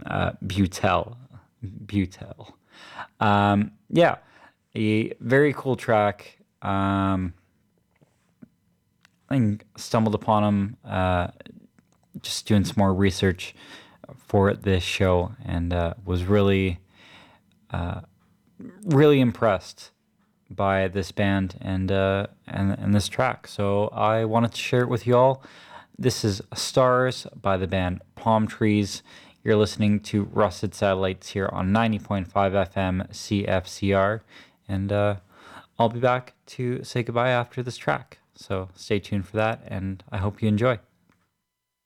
Butel. Butel. Yeah, a very cool track. I stumbled upon him just doing some more research for this show, and was really impressed by this band and this track. So I wanted to share it with you all. This is Stars by the band Palm Trees. You're listening to Rusted Satellites here on 90.5 FM CFCR, and I'll be back to say goodbye after this track. So stay tuned for that, and I hope you enjoy.